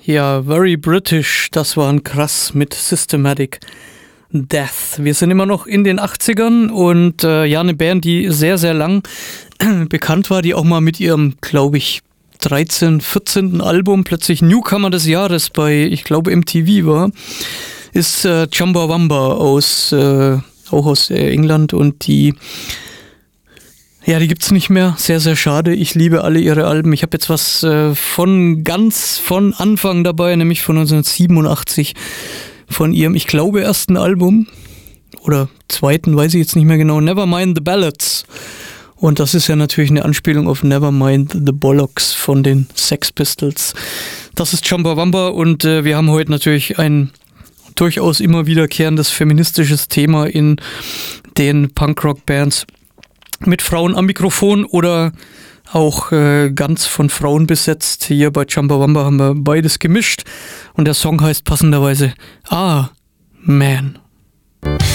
Ja, Very British, das waren krass mit Systematic Death. Wir sind immer noch in den 80ern und ja, eine Band, die sehr, sehr lang bekannt war, die auch mal mit ihrem, glaube ich, 13., 14. Album plötzlich Newcomer des Jahres bei, ich glaube, MTV war, ist Chumbawamba auch aus England, und die gibt's nicht mehr. Sehr, sehr schade. Ich liebe alle ihre Alben. Ich habe jetzt was von Anfang dabei, nämlich von 1987, von ihrem, ich glaube, ersten Album oder zweiten, weiß ich jetzt nicht mehr genau, Nevermind the Ballads. Und das ist ja natürlich eine Anspielung auf Nevermind the Bollocks von den Sex Pistols. Das ist Chumbawamba, und wir haben heute natürlich ein durchaus immer wiederkehrendes feministisches Thema in den Punkrock-Bands mit Frauen am Mikrofon oder auch ganz von Frauen besetzt. Hier bei Chumbawamba haben wir beides gemischt, und der Song heißt passenderweise Ah, Man.